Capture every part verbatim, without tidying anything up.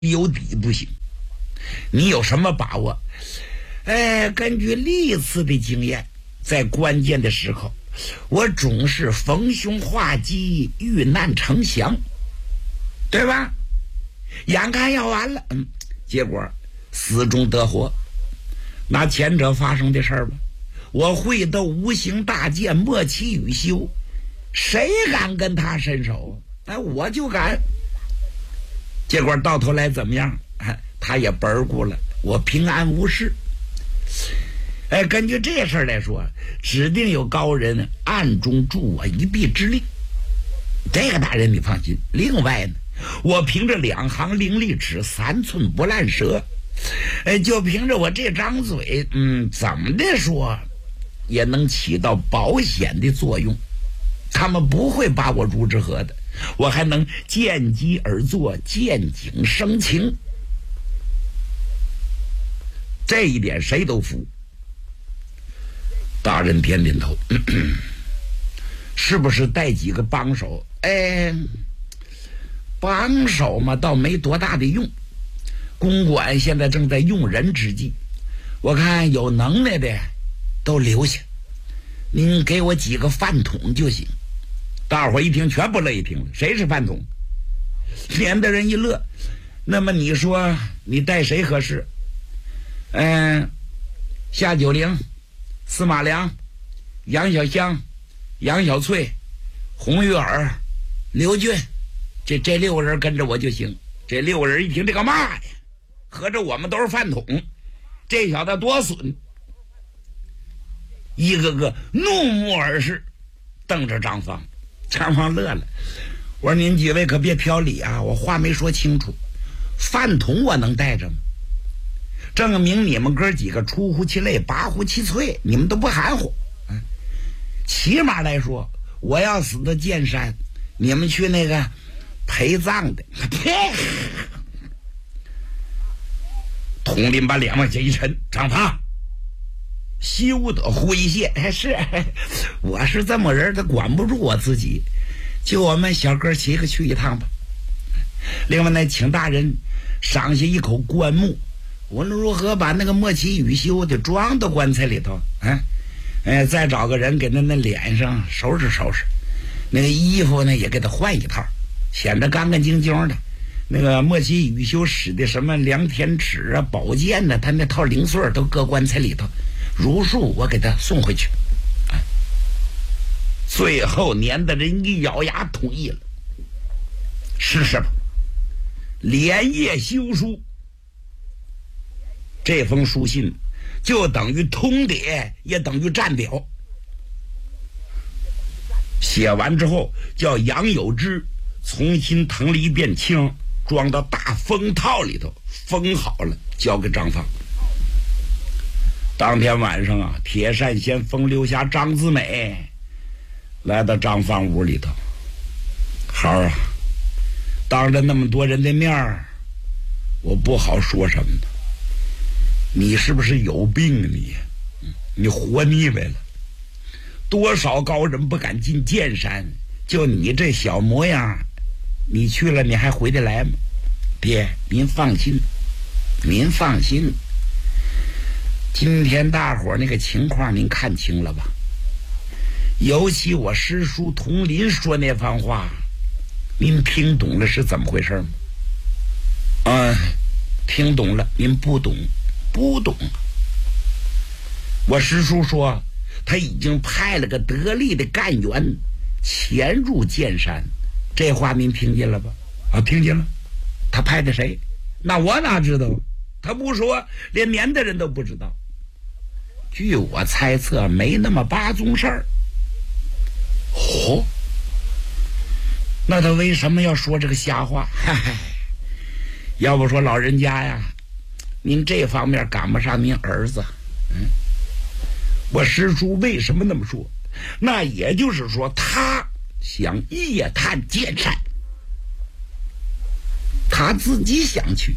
有底不行。你有什么把握？哎，根据历次的经验，在关键的时候，我总是逢凶化吉，遇难成祥，对吧？眼看要完了，嗯，结果死中得活。拿前者发生的事儿吧，我会斗无形大剑莫奇雨修，谁敢跟他伸手？哎，我就敢。结果到头来怎么样？哎，他也本儿过了，我平安无事。哎，根据这事儿来说，指定有高人暗中助我一臂之力。这个大人你放心。另外呢，我凭着两行伶俐齿，三寸不烂舌，哎，就凭着我这张嘴，嗯，怎么的说，也能起到保险的作用。他们不会把我如之何的，我还能见机而作，见景生情。这一点谁都服。大人点点头，咳咳，是不是带几个帮手？哎，帮手嘛，倒没多大的用。公馆现在正在用人之际，我看有能耐的都留下，您给我几个饭桶就行。大伙一听全不乐意听了，谁是饭桶？连的人一乐。那么你说你带谁合适？嗯，夏九龄、司马良、杨小香、杨小翠、洪玉儿、刘俊，这这六个人跟着我就行。这六个人一听这个嘛呀，合着我们都是饭桶，这小子多损！一个个怒目而视，瞪着张芳。张芳乐了，我说您几位可别挑理啊，我话没说清楚。饭桶我能带着吗？证明你们哥几个出乎其类，拔乎其萃，你们都不含糊。嗯，起码来说，我要死的剑山，你们去那个陪葬的。统领把脸往下一沉，张胖，休得诙谐。是，我是这么人，他管不住我自己，就我们小哥几个去一趟吧。另外呢，请大人赏下一口棺木，无论如何把那个莫奇雨修的装到棺材里头啊，哎，再找个人给他那脸上收拾收拾，那个衣服呢也给他换一套，显得干干净净的。那个莫奇雨修使的什么量天尺啊、宝剑呢，他那套零碎都搁棺材里头，如数我给他送回去。啊，最后年的人一咬牙同意了，试试吧，连夜修书。这封书信就等于通牒，也等于战表。写完之后，叫杨有之重新腾了一遍枪，装到大封套里头，封好了，交给张放。当天晚上啊，铁扇先锋留下张子美来到张放屋里头。好啊，当着那么多人的面儿，我不好说什么呢。你是不是有病啊你？你活腻歪了？多少高人不敢进剑山，就你这小模样，你去了你还回得来吗？爹，您放心，您放心。今天大伙那个情况您看清了吧？尤其我师叔佟林说那番话，您听懂了是怎么回事吗？嗯，听懂了。您不懂，不懂。我师叔说他已经派了个得力的干员潜入剑山，这话您听见了吧？啊，听见了。他派的谁？那我哪知道？他不说，连年的人都不知道。据我猜测，没那么八宗事儿。哦，那他为什么要说这个瞎话？嗨，要不说老人家呀，您这方面赶不上您儿子。嗯，我师叔为什么那么说？那也就是说，他想夜探剑山，他自己想去。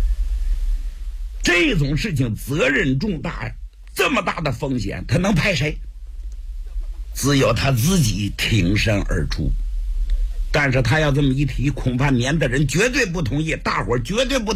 这种事情责任重大，这么大的风险，他能派谁？只有他自己挺身而出。 但是他要这么一提，恐怕撵的人绝对不同意，大伙儿绝对不